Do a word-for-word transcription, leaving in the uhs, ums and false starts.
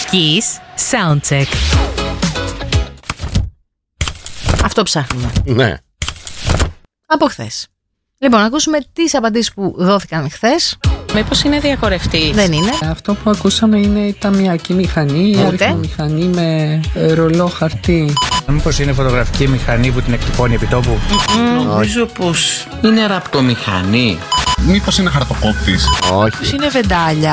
Kiss Soundcheck. Αυτό ψάχνουμε. Ναι. Από χθες. Λοιπόν, να ακούσουμε τις απαντήσεις που δόθηκαν χθες. Μήπως είναι διαγορευτής? Δεν είναι. Αυτό που ακούσαμε είναι η ταμιακή μηχανή, η αριθμομηχανή με ρολό χαρτί. Μήπως είναι φωτογραφική μηχανή που την εκτυπώνει επί τόπου? Mm-mm. Νομίζω πως είναι ραπτομηχανή. Μήπως είναι χαρτοκόπτης? Όχι. Πως είναι βεντάλια.